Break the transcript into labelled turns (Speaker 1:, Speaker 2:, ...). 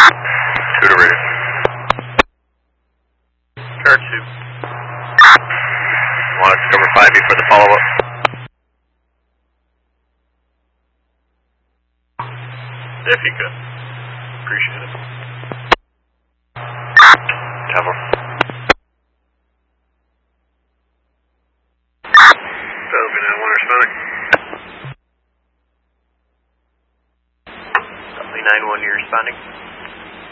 Speaker 1: 2 to radio.
Speaker 2: Car 2.
Speaker 1: Want to cover 5E for the follow-up.
Speaker 2: If you could. Appreciate it.
Speaker 1: Tower.
Speaker 2: Delby 9-1 responding.
Speaker 3: Delby 9-1, you're responding.